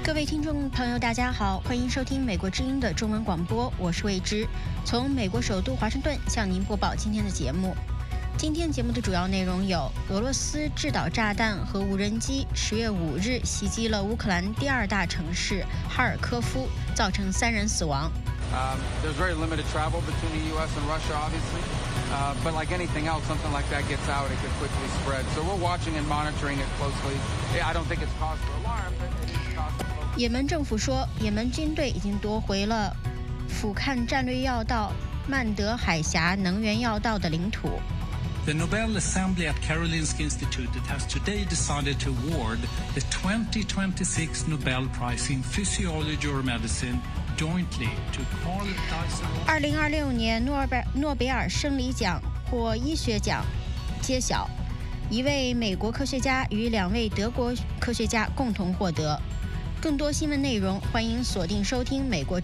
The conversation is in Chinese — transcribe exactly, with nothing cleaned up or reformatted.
各位听众朋友，大家好，欢迎收听美国之音的中文广播，我是魏之，从美国首都华盛顿向您播报今天的节目。今天节目的主要内容有：俄罗斯制导炸弹和无人机十月五日袭击了乌克兰第二大城市哈尔科夫，造成三人死亡。 Um, there's very limited travel between the U S and Russia, obviously. Uh, but like anything else, something like that gets out, it could quickly spread. So we're watching and monitoring it closely. I don't think it's cause for alarm, but it is cause for close. 也门政府说，也门军队已经夺回了俯瞰战略要道曼德海峡能源要道的领土。 The Nobel Assembly at Karolinska Institute has today decided to award the twenty twenty-six Nobel Prize in Physiology or Medicine jointly to Carl Dyson. 二零二六年诺贝诺贝尔生理奖或医学奖揭晓，一位美国科学家与两位德国科学家共同获得。更多新闻内容，欢迎锁定收听美国